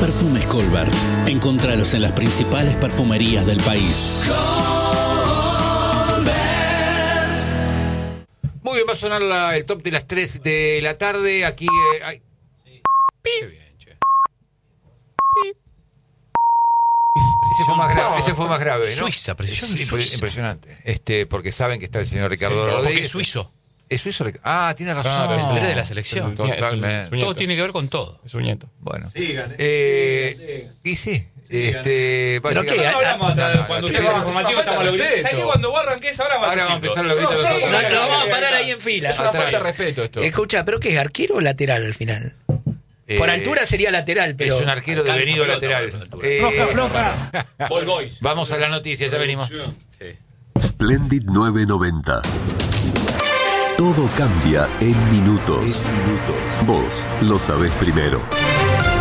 Perfumes Colbert. Encontralos en las principales perfumerías del país. Muy bien, va a sonar el top de las 3 de la tarde. Aquí hay... Qué bien, che. Ese fue más grave, ¿no? Suiza, precisión suiza. Impresionante. Porque saben que está el señor Ricardo Porque Rodríguez. es suizo. ¿Es suizo? Tiene razón. Claro, es el 3 de la selección. Totalmente. Todo tiene que ver con todo. Es un nieto. Bueno. Sigan, Y sí. ¿Pero qué? Cuando ustedes van informativo estamos a los gritos. ¿Sabes que cuando vos arranques ahora vas Ahora a vamos a empezar los gritos de los otros. Nos vamos a parar ahí en fila. Es una falta de respeto esto. Escucha, ¿pero qué es? ¿Arquero o lateral al final? Por altura sería lateral, pero... Es un arquero devenido lateral. Ball Boys. Vamos a la noticia, ya venimos. Splendid 990. Todo cambia en minutos. Vos lo sabés primero.